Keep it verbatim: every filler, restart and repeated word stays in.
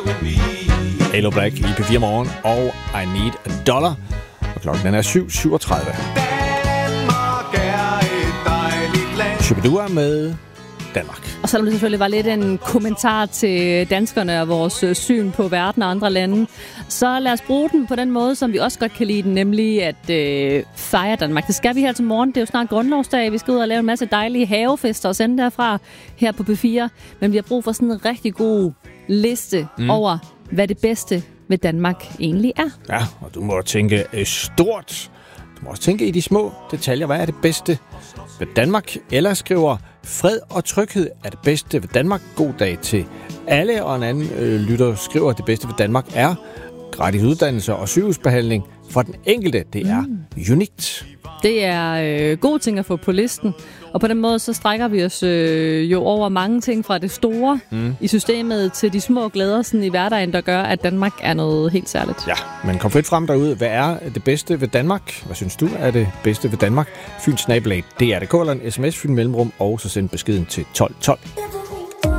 Halo Black i P fire Morgen og I Need a Dollar. Og klokken den er syv syvogtredive. Shubidua med Danmark. Og selvom det selvfølgelig var lidt en kommentar til danskerne og vores syn på verden og andre lande, så lad os bruge den på den måde, som vi også godt kan lide den, nemlig at øh, fejre Danmark. Det skal vi her til morgen. Det er jo snart grundlovsdag. Vi skal ud og lave en masse dejlige havefester og sende derfra her på P fire. Men vi har brug for sådan en rigtig god liste mm. over, hvad det bedste ved Danmark egentlig er. Ja, og du må tænke øh, stort. Du må også tænke i de små detaljer. Hvad er det bedste ved Danmark? Eller skriver fred og tryghed er det bedste ved Danmark. God dag til alle. Og en anden øh, lytter skriver, at det bedste ved Danmark er gratis uddannelse og sygehusbehandling for den enkelte. Det er mm. unikt. Det er øh, gode ting at få på listen. Og på den måde så strækker vi os øh, jo over mange ting fra det store mm. i systemet til de små glæder sådan i hverdagen, der gør, at Danmark er noget helt særligt. Ja, men kom frit frem derude. Hvad er det bedste ved Danmark? Hvad synes du er det bedste ved Danmark? Fyns Nabelag, D R punktum D K eller en sms, Fyn Mellemrum, og så send beskeden til tolv tolv.